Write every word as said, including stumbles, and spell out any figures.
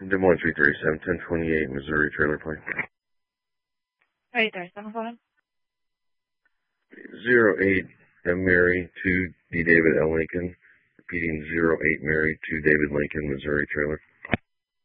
Des Moines three thirty-seven, ten twenty-eight, Missouri trailer park. Right there, seven five. Zero eight M Mary two D David L Lincoln. Repeating zero eight Mary two David Lincoln, Missouri trailer.